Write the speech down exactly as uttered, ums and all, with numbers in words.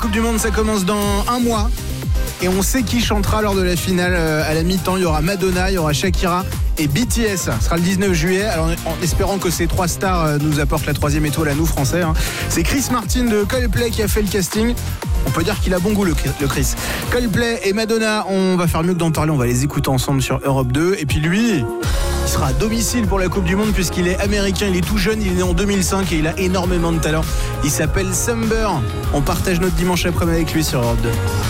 Coupe du Monde, ça commence dans un mois. Et on sait qui chantera lors de la finale à la mi-temps. Il y aura Madonna, il y aura Shakira et B T S. Ce sera le dix-neuf juillet. Alors en espérant que ces trois stars nous apportent la troisième étoile à nous Français. C'est Chris Martin de Coldplay qui a fait le casting. On peut dire qu'il a bon goût le Chris. Coldplay et Madonna, on va faire mieux que d'en parler. On va les écouter ensemble sur Europe deux. Et puis lui, il sera à domicile pour la Coupe du Monde puisqu'il est américain, il est tout jeune, il est né en deux mille cinq et il a énormément de talent. Il s'appelle Summer. On partage notre dimanche après-midi avec lui sur Europe deux.